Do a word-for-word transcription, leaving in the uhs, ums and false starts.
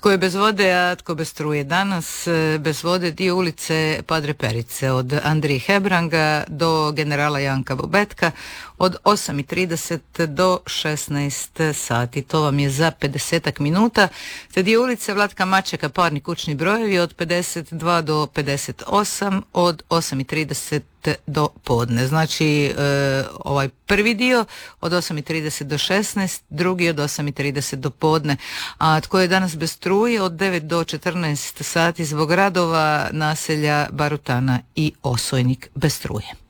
Tko je bez vode, a tko bez struje? Danas bez vode dio ulice Padre Perice od Andrije Hebranga do generala Janka Bobetka od osam i trideset do šesnaest sati. To vam je za pedesetak minuta. Te dio ulice Vlatka Mačeka, parni kućni brojevi od pedeset dva do pedeset osam od osam i trideset do podne. Znači e, ovaj prvi dio od osam i trideset do šesnaest, drugi od osam i trideset do podne. A tko je danas bez struje od devet do četrnaest sati zbog radova naselja Barutana i Osojnik bez struje.